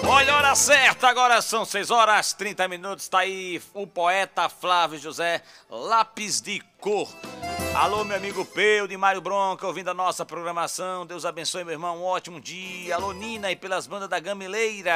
Olha a hora certa, agora são 6 horas 30 minutos, está aí o poeta Flávio José, lápis de cor. Alô, meu amigo Peu de Mário Bronca, ouvindo a nossa programação. Deus abençoe, meu irmão, um ótimo dia. Alô, Nina, e pelas bandas da Gameleira.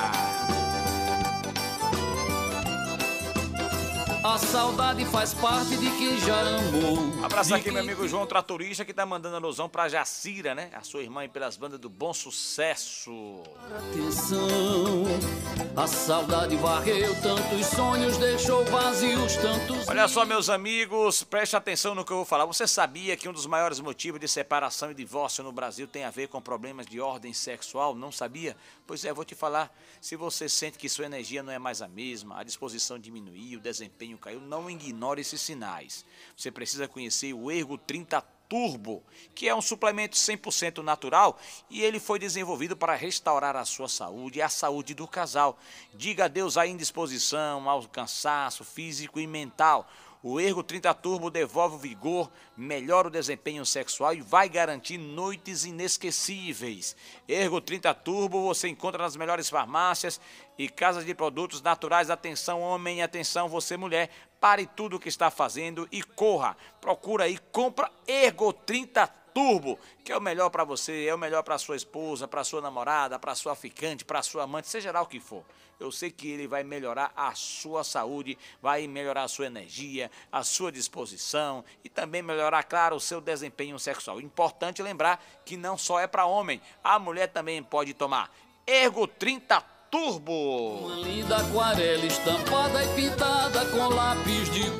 A saudade faz parte de quem já amou. Abraço aqui meu amigo João Tratorista, que tá mandando alusão pra Jacira, né? A sua irmã, e pelas bandas do Bom Sucesso. Atenção, a saudade varreu tantos sonhos, deixou vazios tantos... Olha só, meus amigos, preste atenção no que eu vou falar. Você sabia que um dos maiores motivos de separação e divórcio no Brasil tem a ver com problemas de ordem sexual? Não sabia? Pois é, vou te falar. Se você sente que sua energia não é mais a mesma, a disposição diminuiu, o desempenho caiu, não ignore esses sinais. Você precisa conhecer o Ergo 30 Turbo, que é um suplemento 100% natural e ele foi desenvolvido para restaurar a sua saúde e a saúde do casal. Diga adeus à indisposição, ao cansaço físico e mental. O Ergo 30 Turbo devolve o vigor, melhora o desempenho sexual e vai garantir noites inesquecíveis. Ergo 30 Turbo você encontra nas melhores farmácias e casas de produtos naturais. Atenção homem, atenção você mulher, pare tudo o que está fazendo e corra. Procura aí, compra Ergo 30 Turbo, que é o melhor para você, é o melhor para sua esposa, para sua namorada, para sua ficante, para sua amante, seja lá o que for. Eu sei que ele vai melhorar a sua saúde, vai melhorar a sua energia, a sua disposição e também melhorar, claro, o seu desempenho sexual. Importante lembrar que não só é para homem, a mulher também pode tomar. Ergo 30 Turbo. Uma linda aquarela estampada e pintada com lápis de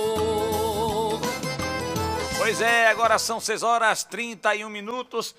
cor. Pois é, agora são 6 horas 31 minutos,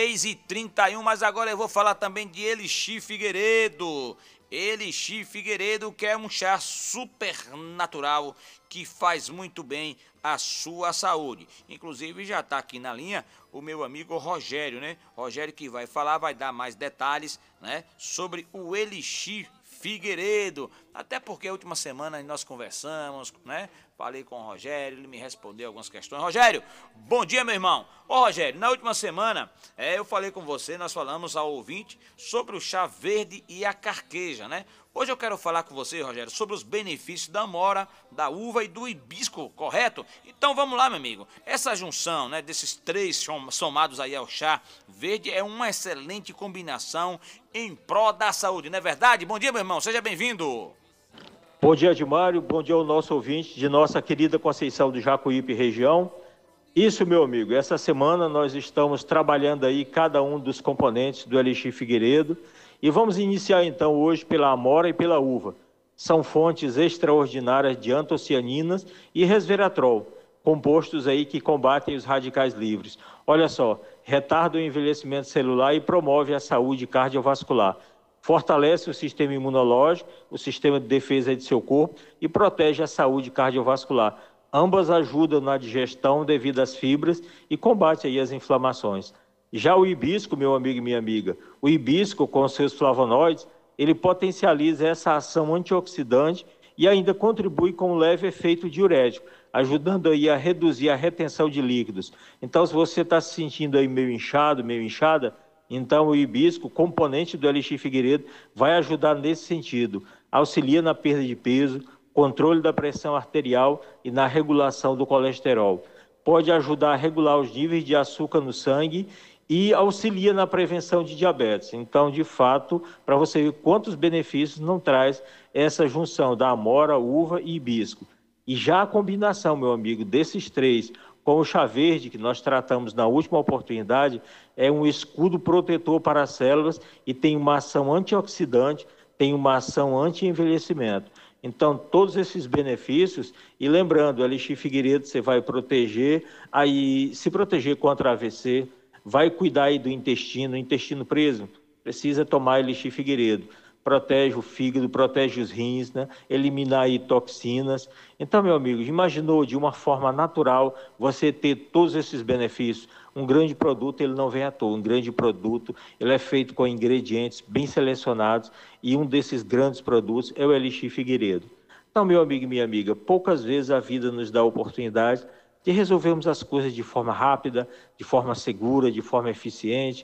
6h31, mas agora eu vou falar também de Elixir Figueiredo. Elixir Figueiredo, que é um chá super natural que faz muito bem à sua saúde. Inclusive já está aqui na linha o meu amigo Rogério, né? Rogério que vai falar, vai dar mais detalhes, né, sobre o Elixir Figueiredo. Até porque a última semana nós conversamos, né? Falei com o Rogério, ele me respondeu algumas questões. Rogério, bom dia, meu irmão. Ô, Rogério, na última semana eu falei com você, nós falamos ao ouvinte sobre o chá verde e a carqueja, né? Hoje eu quero falar com você, Rogério, sobre os benefícios da amora, da uva e do hibisco, correto? Então vamos lá, meu amigo. Essa junção, né, desses três somados aí ao chá verde é uma excelente combinação em prol da saúde, não é verdade? Bom dia, meu irmão, seja bem-vindo. Bom dia, Dimário. Bom dia ao nosso ouvinte de nossa querida Conceição do Jacuípe região. Isso, meu amigo, essa semana nós estamos trabalhando aí cada um dos componentes do Elixir Figueiredo e vamos iniciar então hoje pela amora e pela uva. São fontes extraordinárias de antocianinas e resveratrol, compostos aí que combatem os radicais livres. Olha só, retarda o envelhecimento celular e promove a saúde cardiovascular. Fortalece o sistema imunológico, o sistema de defesa de seu corpo e protege a saúde cardiovascular. Ambas ajudam na digestão devido às fibras e combate aí as inflamações. Já o hibisco, meu amigo e minha amiga, o hibisco com seus flavonoides, ele potencializa essa ação antioxidante e ainda contribui com um leve efeito diurético, ajudando aí a reduzir a retenção de líquidos. Então, se você está se sentindo aí meio inchado, meio inchada, então o hibisco, componente do Elixir Figueiredo, vai ajudar nesse sentido. Auxilia na perda de peso, controle da pressão arterial e na regulação do colesterol. Pode ajudar a regular os níveis de açúcar no sangue e auxilia na prevenção de diabetes. Então, de fato, para você ver quantos benefícios não traz essa junção da amora, uva e hibisco. E já a combinação, meu amigo, desses três, com o chá verde, que nós tratamos na última oportunidade, é um escudo protetor para as células e tem uma ação antioxidante, tem uma ação anti-envelhecimento. Então, todos esses benefícios, e lembrando, o Elixir Figueiredo você vai proteger, aí se proteger contra AVC, vai cuidar aí do intestino preso, precisa tomar Elixir Figueiredo. Protege o fígado, protege os rins, né? Eliminar aí toxinas. Então, meu amigo, imaginou de uma forma natural você ter todos esses benefícios. Um grande produto, ele não vem à toa. Um grande produto, ele é feito com ingredientes bem selecionados e um desses grandes produtos é o Elixir Figueiredo. Então, meu amigo e minha amiga, poucas vezes a vida nos dá a oportunidade de resolvermos as coisas de forma rápida, de forma segura, de forma eficiente,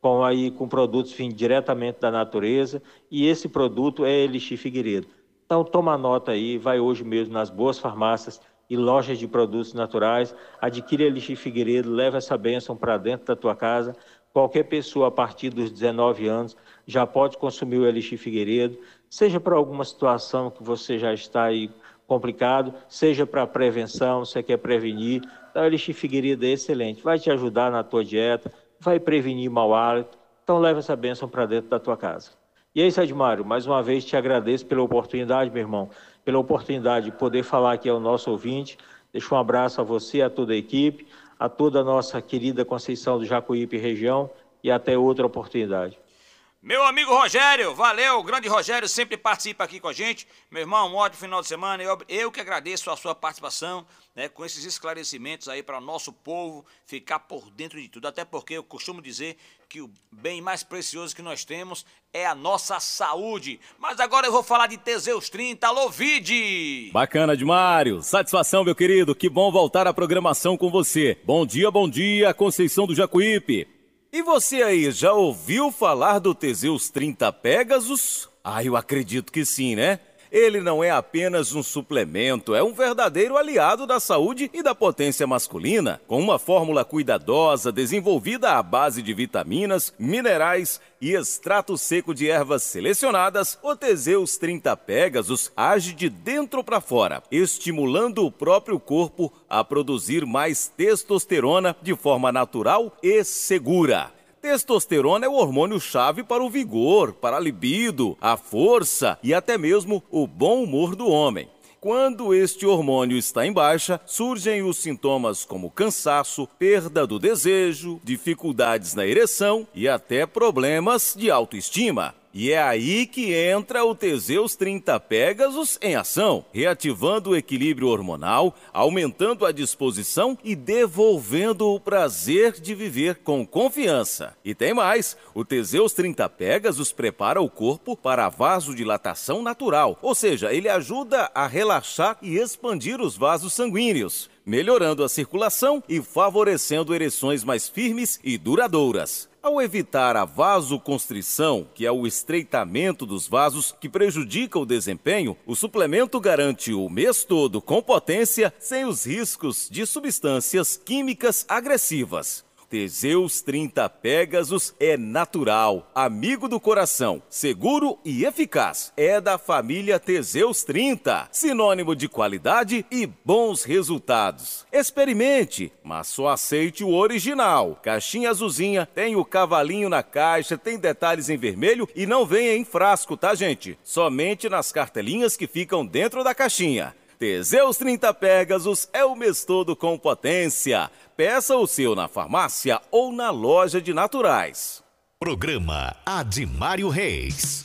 com produtos vindos diretamente da natureza, e esse produto é Elixir Figueiredo. Então toma nota aí, vai hoje mesmo nas boas farmácias e lojas de produtos naturais, adquire Elixir Figueiredo, leva essa bênção para dentro da tua casa. Qualquer pessoa a partir dos 19 anos já pode consumir o Elixir Figueiredo, seja para alguma situação que você já está aí complicado, seja para prevenção, você quer prevenir. Então o Elixir Figueiredo é excelente, vai te ajudar na tua dieta, vai prevenir mau hálito. Então leva essa bênção para dentro da tua casa. E é isso, Edmário, mais uma vez te agradeço pela oportunidade, meu irmão, pela oportunidade de poder falar aqui ao nosso ouvinte. Deixo um abraço a você, a toda a equipe, a toda a nossa querida Conceição do Jacuípe região, e até outra oportunidade. Meu amigo Rogério, valeu, o grande Rogério sempre participa aqui com a gente. Meu irmão, um ótimo final de semana. Eu que agradeço a sua participação, né, com esses esclarecimentos aí para o nosso povo ficar por dentro de tudo. Até porque eu costumo dizer que o bem mais precioso que nós temos é a nossa saúde. Mas agora eu vou falar de Teseus 30. Alô, Vide! Bacana, Edmário. Satisfação, meu querido. Que bom voltar à programação com você. Bom dia, Conceição do Jacuípe. E você aí, já ouviu falar do Teseus 30 Pegasus? Eu acredito que sim, né? Ele não é apenas um suplemento, é um verdadeiro aliado da saúde e da potência masculina, com uma fórmula cuidadosa desenvolvida à base de vitaminas, minerais e extrato seco de ervas selecionadas. O Teseus 30 Pegasus age de dentro para fora, estimulando o próprio corpo a produzir mais testosterona de forma natural e segura. Testosterona é o hormônio-chave para o vigor, para a libido, a força e até mesmo o bom humor do homem. Quando este hormônio está em baixa, surgem os sintomas como cansaço, perda do desejo, dificuldades na ereção e até problemas de autoestima. E é aí que entra o Teseus 30 Pegasus em ação, reativando o equilíbrio hormonal, aumentando a disposição e devolvendo o prazer de viver com confiança. E tem mais, o Teseus 30 Pegasus prepara o corpo para a vasodilatação natural, ou seja, ele ajuda a relaxar e expandir os vasos sanguíneos, melhorando a circulação e favorecendo ereções mais firmes e duradouras. Ao evitar a vasoconstrição, que é o estreitamento dos vasos que prejudica o desempenho, o suplemento garante o mês todo com potência, sem os riscos de substâncias químicas agressivas. Teseus 30 Pegasus é natural, amigo do coração, seguro e eficaz. É da família Teseus 30, sinônimo de qualidade e bons resultados. Experimente, mas só aceite o original. Caixinha azulzinha, tem o cavalinho na caixa, tem detalhes em vermelho e não vem em frasco, tá, gente? Somente nas cartelinhas que ficam dentro da caixinha. Teseus 30 Pegasus é o mês todo com potência. Peça o seu na farmácia ou na loja de naturais. Programa Admário Reis.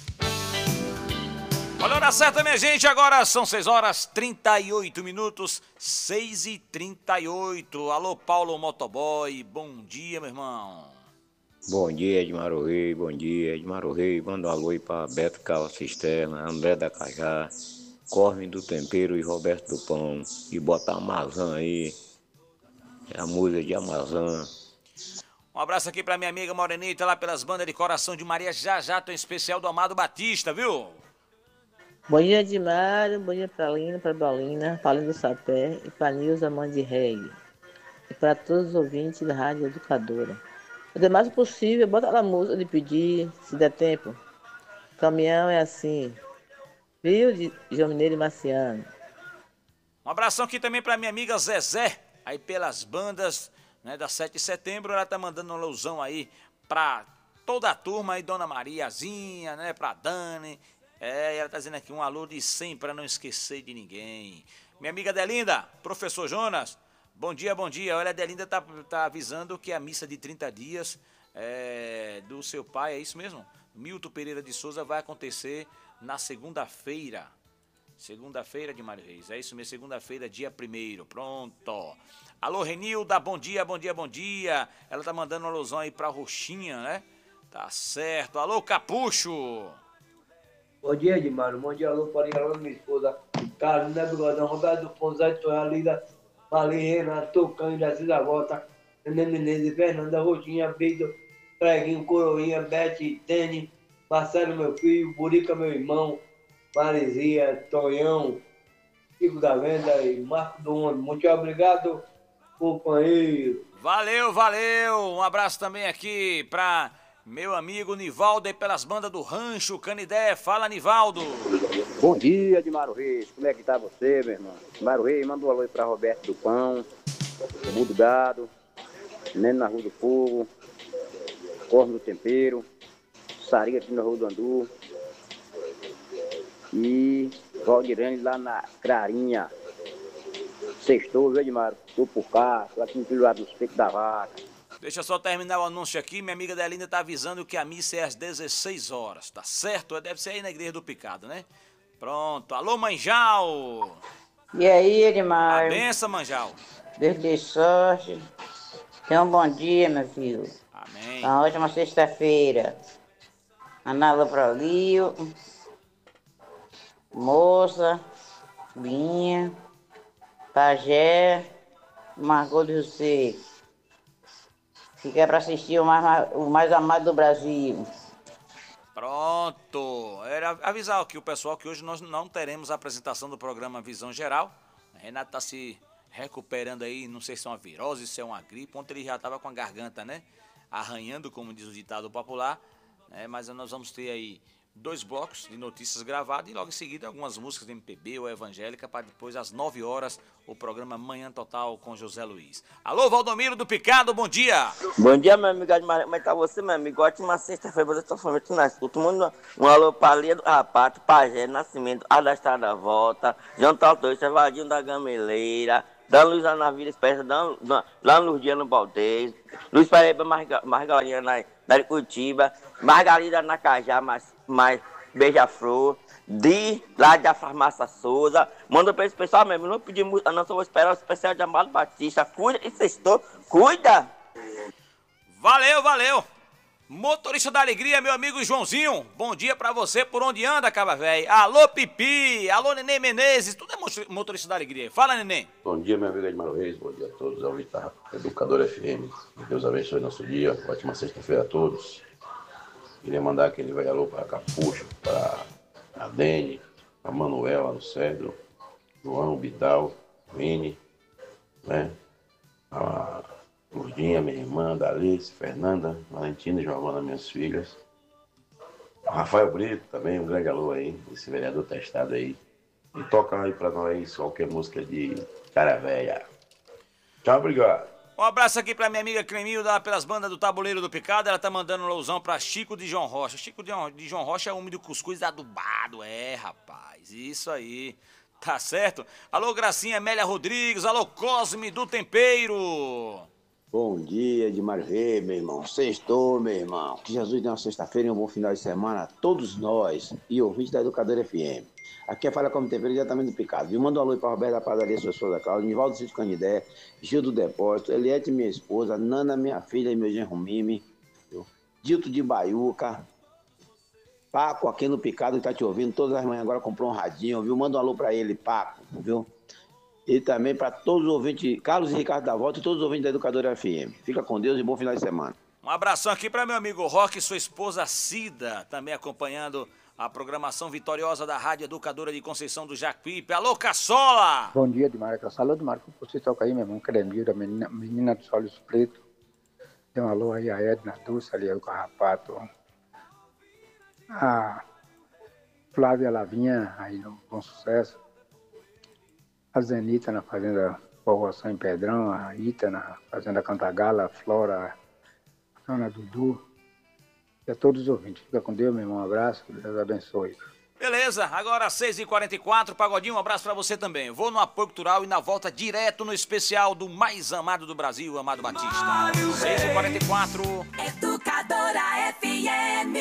Olha a hora certa, minha gente. Agora são 6h38, 6h38. Alô, Paulo Motoboy. Bom dia, meu irmão. Bom dia, Edmário Reis. Bom dia, Edmário Reis. Manda um alô aí para Beto Cava Cisterna, André da Cajá, Corme do Tempero e Roberto do Pão. E bota Amazã aí. É a música de Amazã. Um abraço aqui pra minha amiga Morenita, lá pelas bandas de Coração de Maria. Já tem um especial do Amado Batista, viu? Bom dia, Edmário. Bom dia pra Lina, pra Dolina, pra Linda do Sapé e pra Nilza, mãe de reggae. E pra todos os ouvintes da Rádio Educadora. O demais possível, bota na música de pedir, se der tempo. Caminhão é assim. Viu, de João Mineiro e Marciano? Um abração aqui também pra minha amiga Zezé, aí pelas bandas, né, da 7 de setembro. Ela tá mandando uma alusão aí pra toda a turma aí, Dona Mariazinha, né, pra Dani. Ela tá dizendo aqui um alô de 100 pra não esquecer de ninguém. Minha amiga Delinda, professor Jonas, bom dia, bom dia. Olha, a Delinda tá avisando que a missa de 30 dias do seu pai, é isso mesmo? Milton Pereira de Souza, vai acontecer na segunda-feira. Segunda-feira de Mário Reis, é isso mesmo, segunda-feira, dia 1º, pronto. Alô, Renilda, bom dia, bom dia, bom dia. Ela tá mandando uma alusão aí pra Roxinha, né? Tá certo. Alô, Capucho. Bom dia, Edmário. Bom dia, alô, para minha esposa. Carolina Bigodão, Roberto Ponzai, Toalida, Valim, Renato, Tocão, da Cida Volta, Nenê Menezes, Fernanda, Roxinha, Beido, Preguinho, Coroinha, Bete, Tênis, Marcelo, meu filho, Burica, meu irmão, Marizia, Tonhão, Chico da Venda e Marco do Homem. Muito obrigado, companheiro. Valeu, valeu. Um abraço também aqui pra meu amigo Nivaldo aí pelas bandas do Rancho Canidé. Fala, Nivaldo. Bom dia, Edmaro Reis. Como é que tá você, meu irmão? Edmaro Reis, manda um alô aí pra Roberto do Pão, Mudo Gado, Neno na Rua do Fogo, Corno do Tempero, Sariga aqui na Rua do Andu e Valdirene lá na Crarinha. Sextou, viu, Edmaro? Tô por cá, tô aqui no Filho lá dos Peitos da Vaca. Deixa eu só terminar o anúncio aqui. Minha amiga Delinda tá avisando que a missa é às 16 horas, tá certo? Deve ser aí na Igreja do Picado, né? Pronto. Alô, Manjal! E aí, Edmar? A benção, Manjal. Deus dê sorte. Tenha um bom dia, meu filho. Amém. Uma ótima sexta-feira. Anala Prolio, Moça, Binha, Pajé, Margot do Rio Seco. Fica para assistir o mais amado do Brasil. Pronto. Era avisar aqui o pessoal que hoje nós não teremos a apresentação do programa Visão Geral. A Renato tá se recuperando aí, não sei se é uma virose, se é uma gripe. Ontem ele já estava com a garganta, né? Arranhando, como diz o ditado popular. Mas nós vamos ter aí 2 blocos de notícias gravados e logo em seguida algumas músicas de MPB ou evangélica para depois às 9 horas o programa Manhã Total com José Luiz. Alô, Valdomiro do Picado, bom dia! Bom dia, meu amigo Admar. Como é que tá você, meu amigo? Ótima sexta-feira, você está falando na escuta. Um alô pra Lia do Rapato, Pajé, Nascimento, A da Estrada Volta, João Taltor, Cevadinho da Gameleira, Dan Luiz na Vila Espécie, lá no Dia no Baldez, Luiz Pereira Margarida na Curitiba, Margarida na Cajá, mais Beija-Flor, lá da Farmácia Souza. Manda pra esse pessoal mesmo, não pedir música, não, só vou esperar o especial de Amado Batista. Cuida e sextou, cuida! Valeu, valeu! Motorista da Alegria, meu amigo Joãozinho, bom dia pra você, por onde anda, Caba Véi? Alô, Pipi, alô, Neném Menezes, tudo é motorista da Alegria. Fala, Neném. Bom dia, meu amigo Edmar Reis, bom dia a todos, ao Vitar, Educador FM. Deus abençoe nosso dia, ótima sexta-feira a todos. Queria mandar aquele velho alô para Capucho, para a Dene, a Manuela no Cedro, João, Bidal, Vini, né? A Gordinha, minha irmã, Dalice, Fernanda, Valentina e Giovana, minhas filhas. O Rafael Brito também, um grande alô aí, esse vereador testado aí. E toca aí pra nós qualquer música de cara velha. Tchau, obrigado. Um abraço aqui pra minha amiga Cremilda, pelas bandas do Tabuleiro do Picado. Ela tá mandando um louzão pra Chico de João Rocha. Chico de João Rocha é homem do cuscuz adubado. Rapaz, isso aí. Tá certo? Alô, Gracinha Amélia Rodrigues. Alô, Cosme do Tempero. Bom dia, Edmar Reis, meu irmão. Sextou, meu irmão. Que Jesus dê uma sexta-feira e um bom final de semana a todos nós e ouvintes da Educadora FM. Aqui é Fala Como Tempero, diretamente do Picado. Viu? Manda um alô para Roberto da Padaria, sua esposa Cláudia, Nivaldo Cício Canidé, Gil do Depósito, Eliette, minha esposa, Nana, minha filha e meu genro Mimi, Dito de Baiuca, Paco aqui no Picado que tá te ouvindo, todas as manhãs agora comprou um radinho, viu? Manda um alô para ele, Paco, viu? E também para todos os ouvintes, Carlos e Ricardo da Volta e todos os ouvintes da Educadora FM. Fica com Deus e bom final de semana. Um abração aqui para meu amigo Roque e sua esposa Cida, também acompanhando a programação vitoriosa da Rádio Educadora de Conceição do Jacuípe. Alô, Caçola! Bom dia, Edmar. Alô, Edmar. Você toca aí, meu irmão, Cremilda, menina dos olhos pretos. Dê um alô aí a Edna Dulce, ali o Carrapato. A Flávia Lavinha, aí no Bom Sucesso. A Zenita na Fazenda Povoação em Pedrão. A Ita na Fazenda Cantagala. A Flora, a Dona Dudu. E a todos os ouvintes. Fica com Deus, meu irmão. Um abraço. Deus abençoe. Beleza, agora 6h44, Pagodinho, um abraço pra você também. Eu vou no apoio cultural e na volta direto no especial do mais amado do Brasil, Amado Batista. 6h44. Educadora FM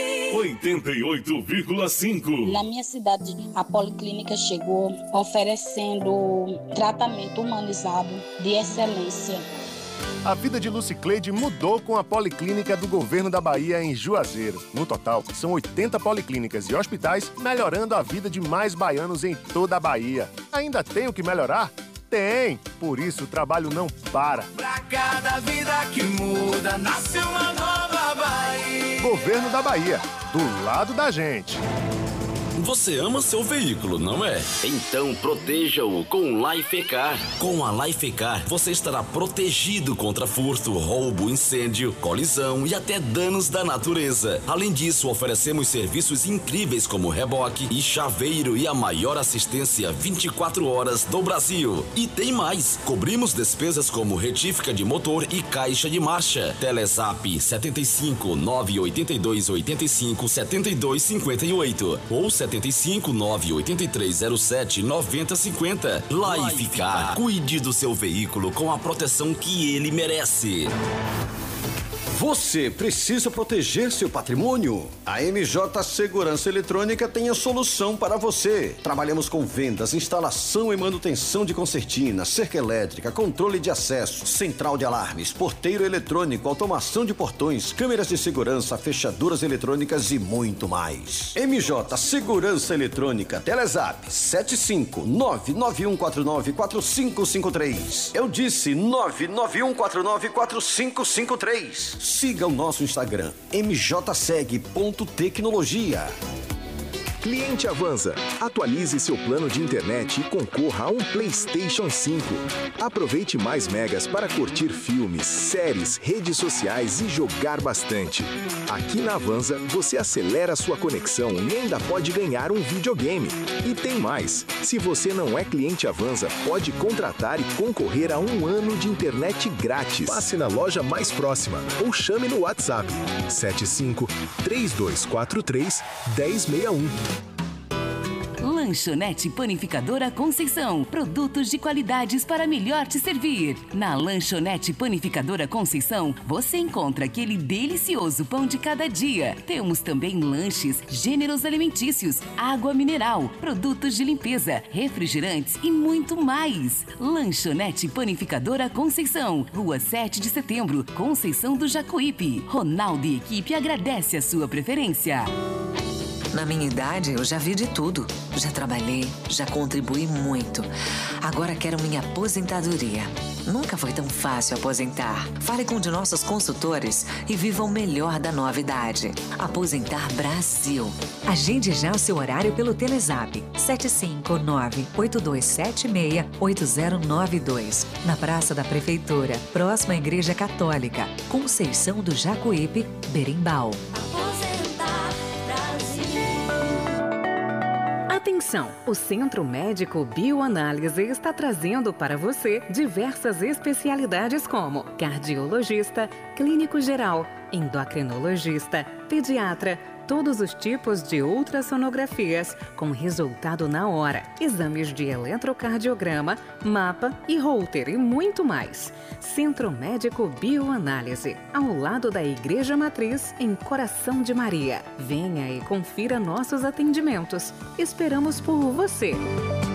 88,5. Na minha cidade, a Policlínica chegou oferecendo tratamento humanizado de excelência. A vida de Lucicleide mudou com a Policlínica do Governo da Bahia em Juazeiro. No total, são 80 policlínicas e hospitais melhorando a vida de mais baianos em toda a Bahia. Ainda tem o que melhorar? Tem! Por isso o trabalho não para. Pra cada vida que muda, nasce uma nova Bahia. Governo da Bahia, do lado da gente. Você ama seu veículo, não é? Então proteja-o com Lifecar. Com a Lifecar, você estará protegido contra furto, roubo, incêndio, colisão e até danos da natureza. Além disso, oferecemos serviços incríveis como reboque e chaveiro e a maior assistência 24 horas do Brasil. E tem mais, cobrimos despesas como retífica de motor e caixa de marcha. Telezap 75 982 85 72 58 ou 75 983 07 90 50. Lifecar. Cuide do seu veículo com a proteção que ele merece. Você precisa proteger seu patrimônio? A MJ Segurança Eletrônica tem a solução para você. Trabalhamos com vendas, instalação e manutenção de concertina, cerca elétrica, controle de acesso, central de alarmes, porteiro eletrônico, automação de portões, câmeras de segurança, fechaduras eletrônicas e muito mais. MJ Segurança Eletrônica, Telezap 75991494553. Eu disse 991494553. Siga o nosso Instagram, mjseg.tecnologia. Cliente Avanza, atualize seu plano de internet e concorra a um PlayStation 5. Aproveite mais megas para curtir filmes, séries, redes sociais e jogar bastante. Aqui na Avanza, você acelera sua conexão e ainda pode ganhar um videogame. E tem mais, se você não é cliente Avanza, pode contratar e concorrer a um ano de internet grátis. Passe na loja mais próxima ou chame no WhatsApp 75-3243-1061. Lanchonete Panificadora Conceição. Produtos de qualidades para melhor te servir. Na Lanchonete Panificadora Conceição, você encontra aquele delicioso pão de cada dia. Temos também lanches, gêneros alimentícios, água mineral, produtos de limpeza, refrigerantes e muito mais. Lanchonete Panificadora Conceição. Rua 7 de Setembro, Conceição do Jacuípe. Ronaldo e equipe agradece a sua preferência. Na minha idade, eu já vi de tudo. Já trabalhei, já contribuí muito. Agora quero minha aposentadoria. Nunca foi tão fácil aposentar. Fale com um de nossos consultores e viva o melhor da nova idade. Aposentar Brasil. Agende já o seu horário pelo Telezap 759-8276-8092. Na Praça da Prefeitura, próxima à Igreja Católica, Conceição do Jacuípe, Berimbau. Atenção! O Centro Médico Bioanálise está trazendo para você diversas especialidades como cardiologista, clínico geral, endocrinologista, pediatra, todos os tipos de ultrassonografias com resultado na hora, exames de eletrocardiograma, mapa e Holter e muito mais. Centro Médico Bioanálise, ao lado da Igreja Matriz, em Coração de Maria. Venha e confira nossos atendimentos. Esperamos por você.